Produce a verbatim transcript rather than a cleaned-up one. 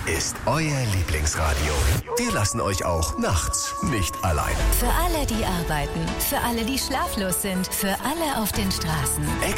ist euer Lieblingsradio. Wir lassen euch auch nachts nicht allein. Für alle, die arbeiten, für alle, die schlaflos sind, für alle auf den Straßen.